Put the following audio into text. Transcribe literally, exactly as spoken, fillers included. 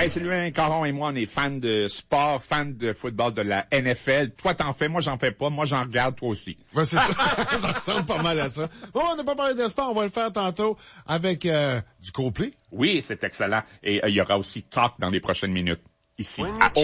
Hey, Sylvain Caron et moi, on est fans de sport, fans de football de la N F L. Toi, t'en fais, moi, j'en fais pas. Moi, j'en regarde, toi aussi. Ouais, c'est ça. Ça ressemble pas mal à ça. Bon, on n'a pas parlé de sport. On va le faire tantôt avec euh, du Coldplay. Oui, c'est excellent. Et euh, il y aura aussi Talk dans les prochaines minutes. Ici, à